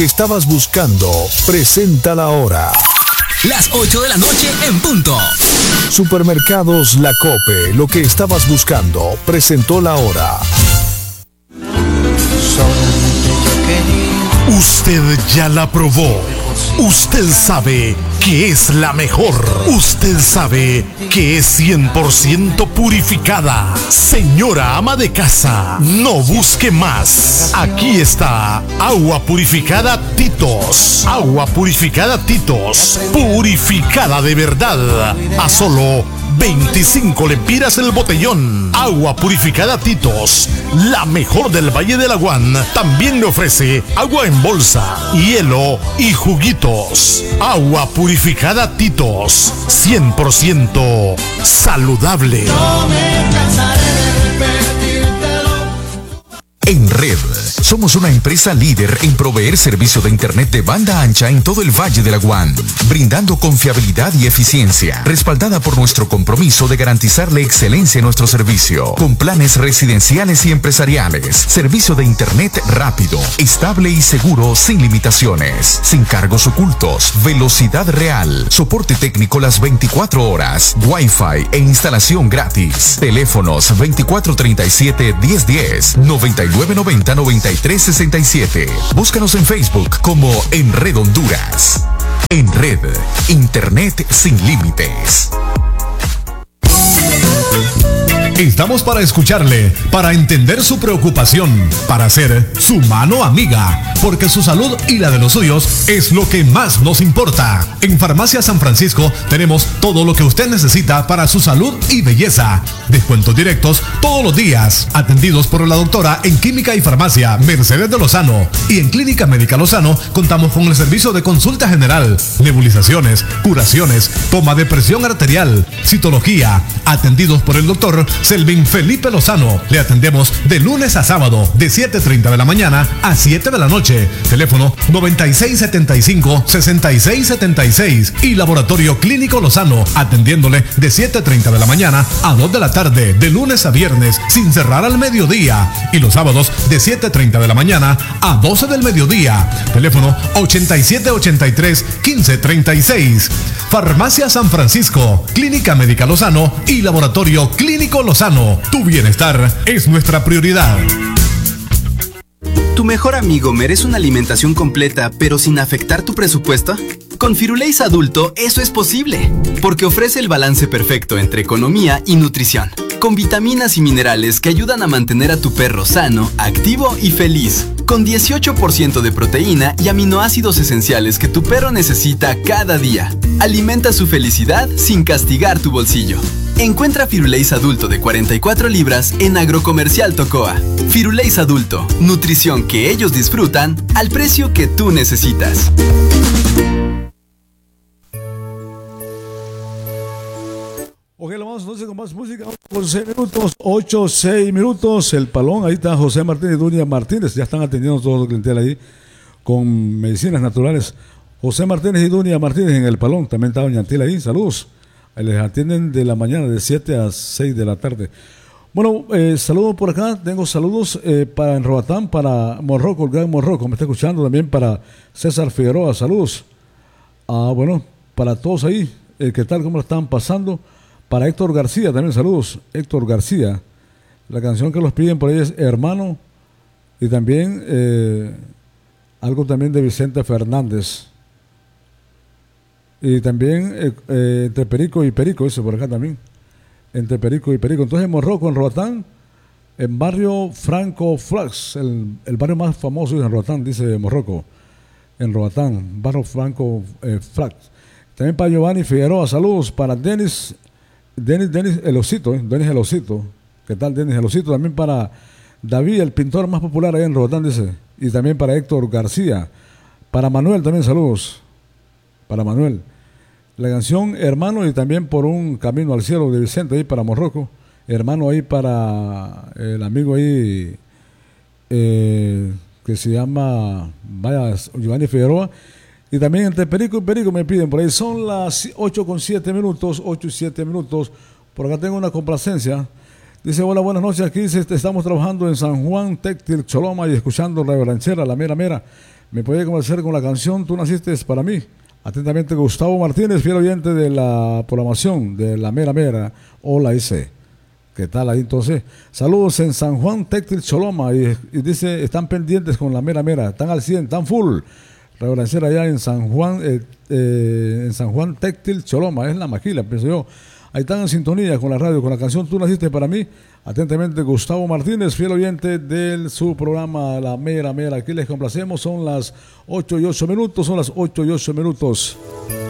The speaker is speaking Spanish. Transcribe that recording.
Estabas buscando, presenta la hora. Las 8 de la noche en punto. Supermercados La Cope, lo que estabas buscando, presentó la hora. Usted ya la probó. Usted sabe que es la mejor. Usted sabe que es 100% purificada. Señora ama de casa, no busque más. Aquí está agua purificada Titos. Agua purificada Titos. Purificada de verdad. A solo 25 lempiras el botellón. Agua purificada Titos, la mejor del Valle de Laguán. También le ofrece agua en bolsa, hielo y juguitos. Agua purificada Titos, 100% saludable. No me cansaré de repetírtelo. En Red, somos una empresa líder en proveer servicio de internet de banda ancha en todo el Valle de Laguán, brindando confiabilidad y eficiencia, respaldada por nuestro compromiso de garantizarle excelencia en nuestro servicio, con planes residenciales y empresariales, servicio de internet rápido, estable y seguro, sin limitaciones, sin cargos ocultos, velocidad real, soporte técnico las 24 horas, Wi-Fi e instalación gratis, teléfonos 2437-1010, 9990-9367. Búscanos en Facebook como En Red Honduras. En Red, Internet sin límites. Estamos para escucharle, para entender su preocupación, para ser su mano amiga, porque su salud y la de los suyos es lo que más nos importa. En Farmacia San Francisco tenemos todo lo que usted necesita para su salud y belleza. Descuentos directos todos los días, atendidos por la doctora en Química y Farmacia Mercedes de Lozano. Y en Clínica Médica Lozano contamos con el servicio de consulta general, nebulizaciones, curaciones, toma de presión arterial, citología, atendidos por el doctor Selvin Felipe Lozano. Le atendemos de lunes a sábado de 7:30 de la mañana a 7 de la noche. Teléfono 9675-6676 y Laboratorio Clínico Lozano, atendiéndole de 7:30 de la mañana a 2 de la tarde, de lunes a viernes, sin cerrar al mediodía. Y los sábados de 7:30 de la mañana a 12 del mediodía. Teléfono 8783-1536. Farmacia San Francisco, Clínica Médica Lozano y Laboratorio Clínico Lozano. Tu bienestar es nuestra prioridad. ¿Tu mejor amigo merece una alimentación completa pero sin afectar tu presupuesto? Con Firulais Adulto eso es posible, porque ofrece el balance perfecto entre economía y nutrición, con vitaminas y minerales que ayudan a mantener a tu perro sano, activo y feliz, con 18% de proteína y aminoácidos esenciales que tu perro necesita cada día. Alimenta su felicidad sin castigar tu bolsillo. Encuentra Firulais Adulto de 44 libras en Agrocomercial Tocoa. Firulais Adulto, nutrición que ellos disfrutan al precio que tú necesitas. Ok, lo vamos entonces con más música. 6 minutos, 8, 6 minutos. El Palón, ahí está José Martínez y Dunia Martínez. Ya están atendiendo todo los clientela ahí con medicinas naturales. José Martínez y Dunia Martínez en El Palón. También está Doña Antila ahí. Saludos. Les atienden de la mañana de 7 a 6 de la tarde. Bueno, saludos por acá. Tengo saludos para en Roatán, para Morroco, el gran Morroco. Me está escuchando también para César Figueroa. Saludos. Bueno, para todos ahí. ¿Qué tal? ¿Cómo lo están pasando? Para Héctor García también saludos. Héctor García. La canción que los piden por ahí es Hermano. Y también algo también de Vicente Fernández. Y también entre Perico y Perico, eso por acá también. Entre Perico y Perico. Entonces en Morroco, en Roatán, en barrio Franco Flax, el barrio más famoso es en Roatán, dice Morroco. En Roatán, barrio Franco Flax. También para Giovanni Figueroa, saludos. Para Denis el Osito, Denis el Osito. ¿Qué tal, Denis el Osito? También para David, el pintor más popular ahí en Roatán, dice. Y también para Héctor García. Para Manuel también saludos. Para Manuel. La canción Hermano y también por un camino al cielo de Vicente ahí para Morroco. Hermano ahí para el amigo ahí que se llama Giovanni Figueroa. Y también entre Perico y Perico me piden por ahí. Son las 8:07 minutos, 8:07 minutos. Por acá tengo una complacencia. Dice, hola, buenas noches. Aquí estamos trabajando en San Juan, Téctil, Choloma y escuchando Radio Ranchera, la mera mera. Me puede convencer con la canción Tú naciste para mí. Atentamente, Gustavo Martínez, fiel oyente de la programación de La Mera Mera. Hola, dice. ¿Qué tal ahí entonces? Saludos en San Juan Téctil Choloma. Y dice, están pendientes con La Mera Mera. Están al 100, están full. Reverenciar allá en San Juan Téctil Choloma. Es la maquila, pienso yo. Ahí están en sintonía con la radio, con la canción Tú naciste para mí. Atentamente, Gustavo Martínez, fiel oyente de su programa La Mera Mera. Aquí les complacemos, son las 8:08. Son las 8:08.